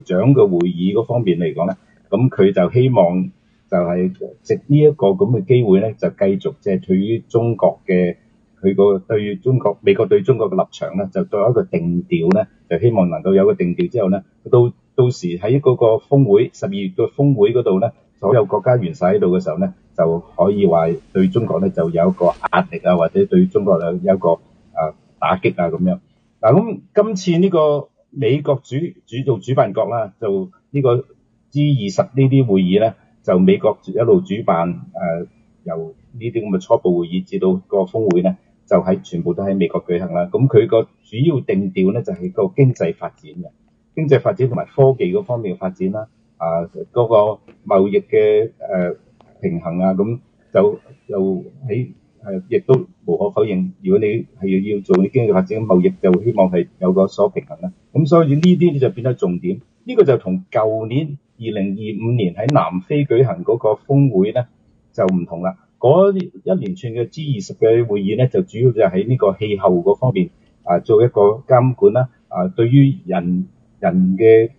長嘅會議嗰方面嚟講咧，咁佢就希望就係藉呢一個咁嘅機會咧，就繼續即係對於中國嘅佢個對中國美國對中國嘅立場咧，就作一個定調咧，就希望能夠有個定調之後咧，到時喺嗰個峰會12月嘅峰會嗰度咧，所有國家元首喺度嘅時候咧，就可以話對中國咧就有一個壓力啊，或者對中國有一個打擊啊咁樣。嗱咁今次呢個美國做主辦國啦，就呢個 G20 呢啲會議咧，就美國一路主辦由呢啲咁嘅初步會議至到個峰會咧，就全部都喺美國舉行啦。咁佢個主要定調咧就係個經濟發展嘅。經濟發展同埋科技嗰方面嘅發展啦，嗰個貿易嘅平衡啊，咁就喺亦都無可否認，如果你係要做啲經濟發展嘅貿易，就希望係有個所平衡啦。咁所以呢啲就變咗重點。呢個就同舊年2025年喺南非舉行嗰個峰會咧就唔同啦。嗰一連串嘅 G20 嘅會議咧，就主要就喺呢個氣候嗰方面做一個監管啦。對於人嘅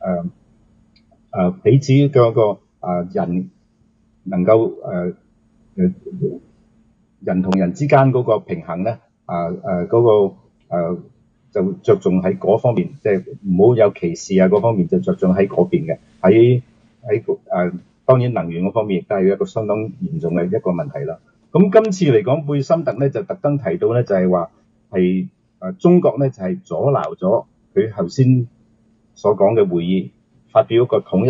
彼此嘅個人能夠人同人之間嗰個平衡咧，就着重喺嗰方面，即係唔好有歧視啊嗰方面就着重喺嗰邊嘅。喺當然能源嗰方面亦都係一個相當嚴重嘅一個問題啦。咁今次嚟講，貝森特咧就特登提到咧，就係話係中國咧就係阻撓咗佢頭先所講嘅會議發表一個統一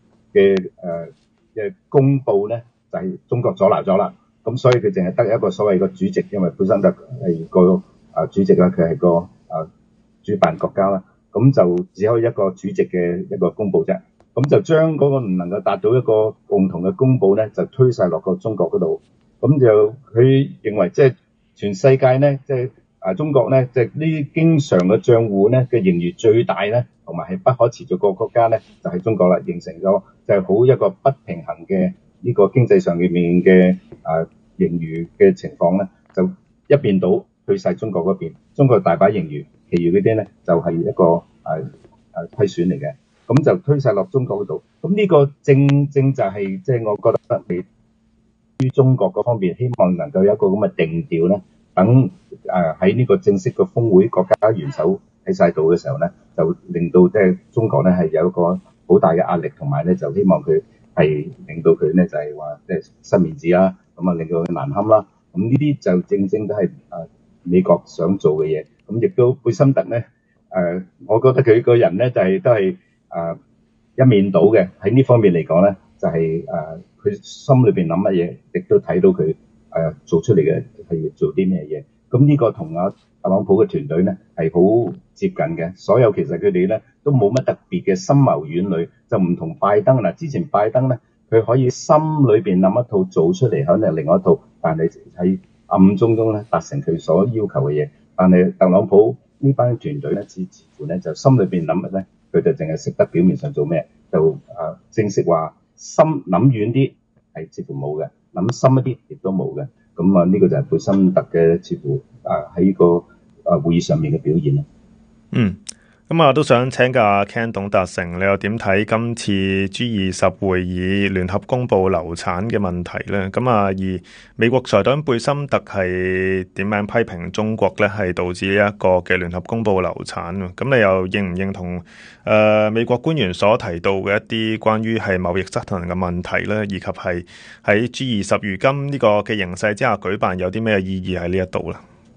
嘅公佈咧，就係中國阻撓咗啦。咁所以佢淨係得一個所謂嘅主席，因為貝森特係個主席啦，佢係個主辦國家啦，咁就只有一個主席嘅一個公佈啫。咁就將嗰個唔能夠達到一個共同嘅公佈咧，就推晒落個中國嗰度。咁就佢認為即係全世界咧，即係中國咧，即係呢啲經常嘅帳戶咧嘅盈餘最大咧，同埋係不可持續個國家咧，就係中國啦，形成咗就係好一個不平衡嘅呢個經濟上面嘅盈餘嘅情況咧，就一邊倒去晒中國嗰邊，中國大把盈餘，其餘嗰啲咧就係一個虧損嚟嘅，咁就推晒落中國嗰度。咁呢個正就係即係我覺得你於中國嗰方面希望能夠有一個咁嘅定調咧，等喺呢個正式嘅峰會國家元首喺晒度嘅時候咧，就令到即係中國咧係有一個好大嘅壓力，同埋咧就希望佢係令到佢咧就係話即係失面子啦，咁令到佢難堪啦。咁呢啲就正都係美國想做嘅嘢。咁亦都貝森特咧我覺得佢個人咧就係都係一面倒嘅，喺呢方面嚟講咧就係佢心裏邊諗乜嘢，亦都睇到佢做出嚟嘅係要做啲咩嘢。咁呢個同特朗普嘅團隊咧係好接近嘅，所有其實佢哋咧都冇乜特別嘅深謀遠慮，就唔同拜登啦。之前拜登咧佢可以心裏邊諗一套做出嚟，肯定係另外一套，但係喺暗中咧達成佢所要求嘅嘢。但係特朗普呢班團隊咧似乎咧就心裏邊諗乜咧，佢就淨係識得表面上做咩，就正式話心諗遠啲係似乎冇嘅，諗深一啲亦都冇嘅。咁呢個就係貝森特嘅似乎喺個會議上面嘅表現啦。 咁我都想請教阿 Ken 董達成，你又點睇今次 G20 會議聯合公布流產嘅問題呢？咁而美國財長貝森特係點樣批評中國呢？係導致呢一個嘅聯合公布流產。咁你又認唔認同美國官員所提到嘅一啲關於係貿易失衡嘅問題呢？以及係喺 G20 如今呢個嘅形勢之下舉辦有啲咩意義喺呢一度呢？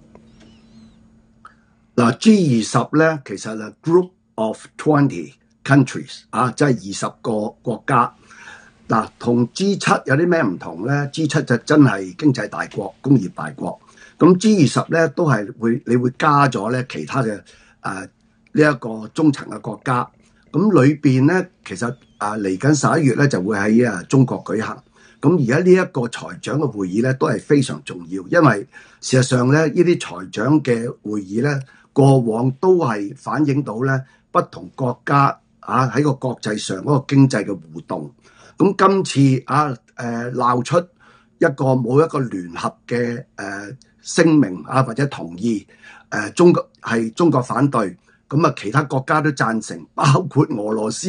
嗱 G20 咧，其實係 Group of 20 countries 即係20個國家。嗱，同 G7 有啲咩唔同咧？G7 就真係經濟大國、工業大國。咁 G20 咧都係你會加咗咧其他嘅呢一個中層嘅國家。咁裏邊咧，其實嚟緊11月咧就會喺中國舉行。咁而家呢一個財長嘅會議咧都係非常重要，因為事實上咧呢啲財長嘅會議咧，過往都係反映到咧不同國家喺個國際上嗰個經濟嘅互動。咁今次鬧出冇一個聯合嘅聲明或者同意，中國反對， 咁啊，其他國家都贊成，包括俄羅斯。